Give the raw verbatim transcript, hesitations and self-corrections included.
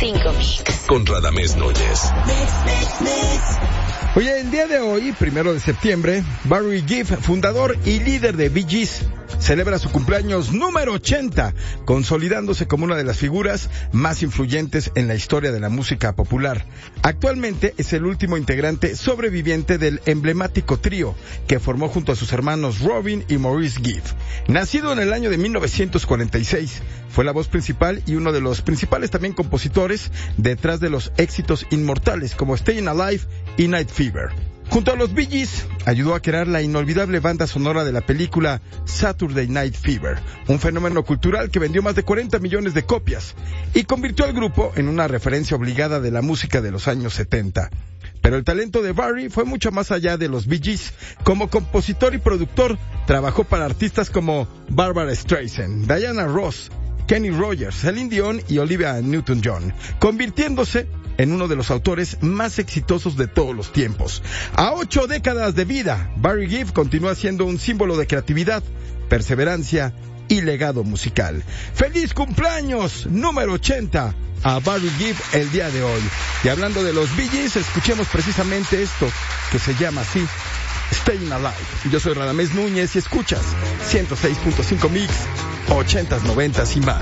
cinco Mix. Con Radamés Núñez. Mix, mix, mix. Oye, el día de hoy, primero de septiembre, Barry Gibb, fundador y líder de Bee Gees, celebra su cumpleaños número ochenta, consolidándose como una de las figuras más influyentes en la historia de la música popular. Actualmente es el último integrante sobreviviente del emblemático trío que formó junto a sus hermanos Robin y Maurice Gibb. Nacido en el año de mil novecientos cuarenta y seis, fue la voz principal y uno de los principales también compositores detrás de los éxitos inmortales como Staying Alive y Night Fever. Junto a los Bee Gees, ayudó a crear la inolvidable banda sonora de la película Saturday Night Fever, un fenómeno cultural que vendió más de cuarenta millones de copias y convirtió al grupo en una referencia obligada de la música de los años setenta. Pero el talento de Barry fue mucho más allá de los Bee Gees. Como compositor y productor, trabajó para artistas como Barbara Streisand, Diana Ross, Kenny Rogers, Celine Dion y Olivia Newton-John, convirtiéndose en uno de los autores más exitosos de todos los tiempos. A ocho décadas de vida, Barry Gibb continúa siendo un símbolo de creatividad, perseverancia y legado musical. ¡Feliz cumpleaños número ochenta a Barry Gibb el día de hoy! Y hablando de los Bee Gees, escuchemos precisamente esto que se llama así, Staying Alive. Yo soy Radamés Núñez y escuchas ciento seis punto cinco Mix, ochentas, noventas y más.